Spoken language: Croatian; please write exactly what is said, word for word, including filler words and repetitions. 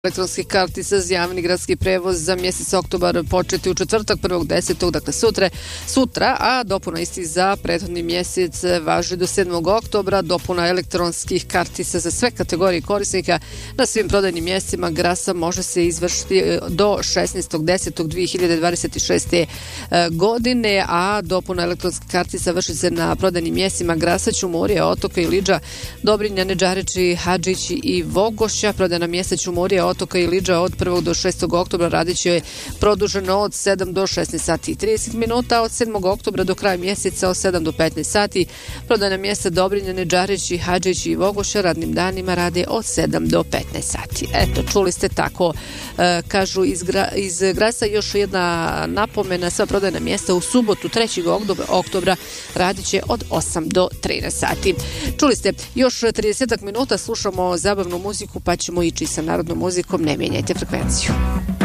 elektronskih kartica za javni gradski prevoz za mjesec oktobar početi u četvrtak prvog desetog, dakle sutra, sutra, a dopuna isti za prethodni mjesec važi do sedmog oktobra. Dopuna elektronskih kartica za sve kategorije korisnika na svim prodajnim mjestima Grasa može se izvršiti do šesnaestog desetog dve hiljade dvadeset šeste. godine, a dopuna elektronskih kartica vrši se na prodajnim mjestima Grasa, Ćumurije, Otoka, Ilidža, Dobrinja, Nedžareči, Hadžići i Vogošća. Prodajna mjesta Ćumurije, Otoka i Ilidža od prvog do šestog oktobra radit će produženo od sedam do šesnaest sati i trideset minuta, od sedmog oktobra do kraja mjeseca od sedam do petnaest sati. Prodajna mjesta Dobrinja, Nedžareći, Hadžići i Vogošća radnim danima rade od sedam do petnaest sati. Eto, čuli ste tako, e, kažu iz, gra, iz Grasa. Još jedna napomena, sva prodajna mjesta u subotu trećeg oktobra radit će od osam do trinaest sati. Čuli ste, još trideset minuta slušamo zabavnu muziku, pa ćemo ići sa narodnom muzikom. Ne mijenjajte frekvenciju.